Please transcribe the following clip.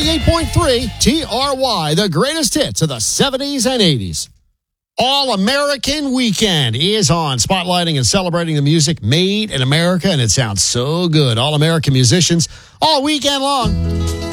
98.3 TRY, the greatest hits of the 70s and 80s. All-American Weekend is on, spotlighting and celebrating the music made in America, and it sounds so good. All-American musicians all weekend long.